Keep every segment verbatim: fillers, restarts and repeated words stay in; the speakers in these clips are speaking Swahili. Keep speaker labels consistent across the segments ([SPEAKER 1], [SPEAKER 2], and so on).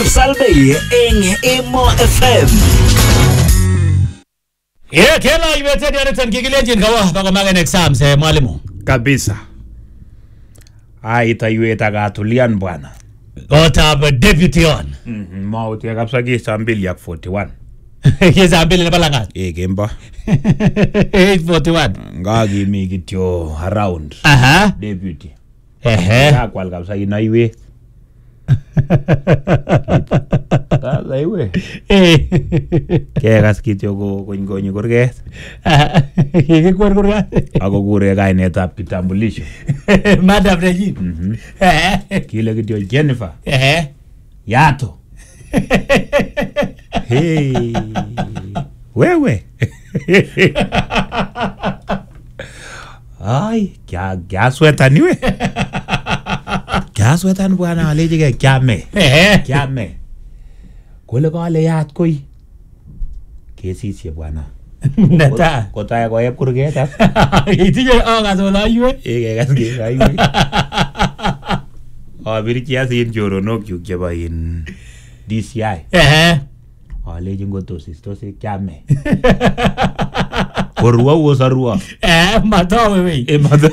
[SPEAKER 1] Salve en Emo F M.
[SPEAKER 2] Yeah, kela iwete dia return kikilenjin kawa baka magen exams eh mwalimu.
[SPEAKER 3] Kabisa. Aita iweta gatulian bwana.
[SPEAKER 2] Ota deputy on.
[SPEAKER 3] Mhm, mauti ya kabisa kisa mbili ya forty-one.
[SPEAKER 2] Kisa mbili na balanga.
[SPEAKER 3] Eh gemba.
[SPEAKER 2] eight forty-one.
[SPEAKER 3] Ngagi mi kityo around.
[SPEAKER 2] Aha.
[SPEAKER 3] Deputy.
[SPEAKER 2] Ehe.
[SPEAKER 3] Ya kwal kabisa ina iwe. Sasa iwe.
[SPEAKER 2] Eh.
[SPEAKER 3] Kekas kityo ko kongonyi kurget.
[SPEAKER 2] Kikikwer kurget.
[SPEAKER 3] Ako kure kainetab kitambulisho.
[SPEAKER 2] Madam Regine.
[SPEAKER 3] Mhm.
[SPEAKER 2] Eh.
[SPEAKER 3] Kile kityo Jennifer.
[SPEAKER 2] Eh.
[SPEAKER 3] Yato. Hey. Wewe. Ai, kya kya sweatan niwe. Kya sweatan bwana aleje ke kyame.
[SPEAKER 2] Eh.
[SPEAKER 3] Kyame. Kole kale yat koi. Kesisye bwana.
[SPEAKER 2] Nata.
[SPEAKER 3] Kotaya ko ep kurget as.
[SPEAKER 2] Itinye anga sola yue.
[SPEAKER 3] Ege gas ge aiwe. Ah birchi asin joronok yuk chebo in D C I.
[SPEAKER 2] Eh.
[SPEAKER 3] Aleje ngotosis tosi kyame. Korwa wosarwa.
[SPEAKER 2] Eh, matawe we.
[SPEAKER 3] E mata.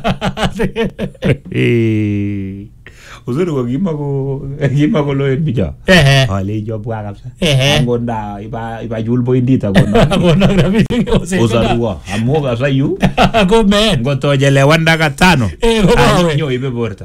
[SPEAKER 3] Eh. Uzuri ko gima ko gima ko loen bija.
[SPEAKER 2] Eh.
[SPEAKER 3] Aleje obwa kabisa.
[SPEAKER 2] Eh.
[SPEAKER 3] Ngonda iba iba julbo indita gona.
[SPEAKER 2] Gona gravi ose.
[SPEAKER 3] Uzarwa. Amoga sa yu.
[SPEAKER 2] Go man.
[SPEAKER 3] Ngotojele wanda katano.
[SPEAKER 2] Eh, babawe.
[SPEAKER 3] Nyo ibe borta.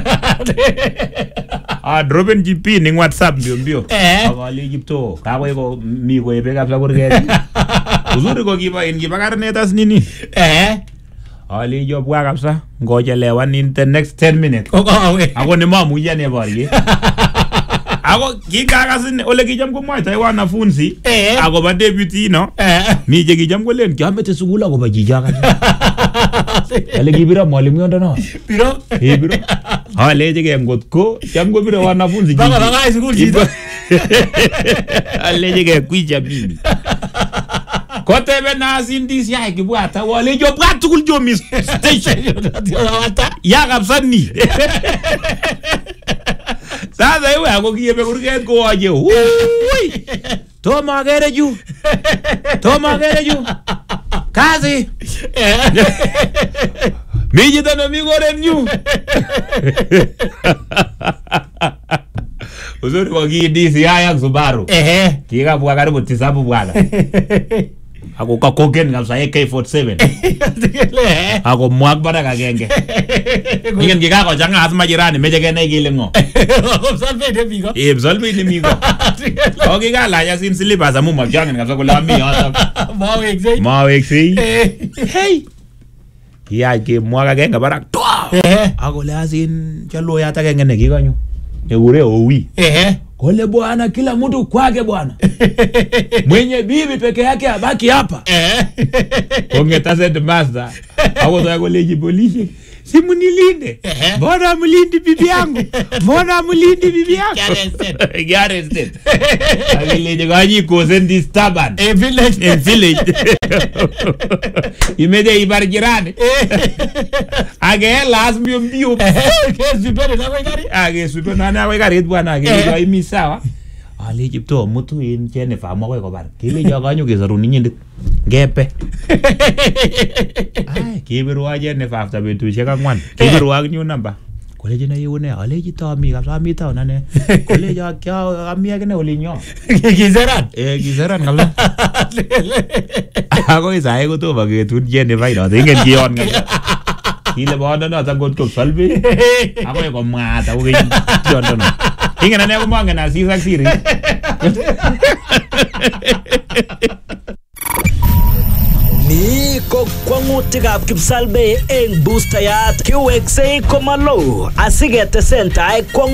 [SPEAKER 3] Ah, Robin G P ning WhatsApp mbio mbio.
[SPEAKER 2] Eh.
[SPEAKER 3] Akali Egypto. Kakwe ko mi ko ibe kabisa kurget. Uzuri ko kiba in kiba karnetas nini.
[SPEAKER 2] Eh.
[SPEAKER 3] Ali jo bwa kabisa. Ngojelewan in the next ten minutes.
[SPEAKER 2] Ko awe.
[SPEAKER 3] Ako ni mamu yane bari. Ako kikakasin ole kijam ko mwaita wanafunzi.
[SPEAKER 2] Eh.
[SPEAKER 3] Ako ba deputy no.
[SPEAKER 2] Eh.
[SPEAKER 3] Mi je kijam ko len kyamete sukula ko ba jijaka. Ale kibira mwalimu yondo no.
[SPEAKER 2] Biro.
[SPEAKER 3] Eh biro. Ale je ke ngotko kyam ko bira wanafunzi.
[SPEAKER 2] Baka baka school jito.
[SPEAKER 3] Ale je ke kuija bibi. Kotebe na sindisi ya kibwata wale jo bwatu kul jo mis station ya kabisa ni. Sasa iwe ako kiebe kurget ko aje. Ui. Toma gere ju. Toma gere ju. Kazi. Miji tano migore nyu. Uzuri kwa ki D C I ya Subaru.
[SPEAKER 2] Eh.
[SPEAKER 3] Kika bwa karibu tisabu bwana. Ako kakogen kabisa A K forty-seven. Ako mwak bada kagenge. Ngen kika ko changa as majirani meje kenai kile ngo.
[SPEAKER 2] Salve de migo.
[SPEAKER 3] Eh salve de migo. O kika la ya sin slippers amu magjangen kabisa kula mi hata.
[SPEAKER 2] Mawe exi.
[SPEAKER 3] Mawe exi. Hey. Ya ke mwak kagenge barak.
[SPEAKER 2] Eh.
[SPEAKER 3] Ako la sin chalo ya ta kenge ne kikanyo. Eure owi.
[SPEAKER 2] Eh.
[SPEAKER 3] Kole bwana kila mtu kwake bwana. Mwenye bibi peke yake abaki hapa.
[SPEAKER 2] Eh.
[SPEAKER 3] Kongeta said master. Hapo za koleji polisi. Simu nilinde. Mbona mlindi bibi yangu? Mbona mlindi bibi yangu?
[SPEAKER 2] Garrison.
[SPEAKER 3] Garrison. Akile ganyi ko sendi staban.
[SPEAKER 2] A village.
[SPEAKER 3] A village. Imede ibar jirani. Age last mbio mbio.
[SPEAKER 2] Ke super na we gari.
[SPEAKER 3] Age super na na we gari bwana age yo imisawa. Ali Egypto mutu in Jennifer mwa ko bar. Kile jo ganyo ke saru ninyinde. Ngepe. Ai kibiru wa Jennifer after betu cheka ngwan. Kibiru wa new number. Koleji na yune aleji to mi kabisa mi ta nane. Koleji kya ami akene olinyo.
[SPEAKER 2] Kizeran.
[SPEAKER 3] Eh kizeran kabisa. Ako isa ego to bagetu Jennifer ino dingen kion kabisa. Kile bodo no ta got ko salve. Ako ko mata ugi yondo no. Ingana ne ko manga na si saksiri.
[SPEAKER 1] Ni ko kwangutikab Kipsalbe eng booster yat Q X A komalo asigete sentai kwang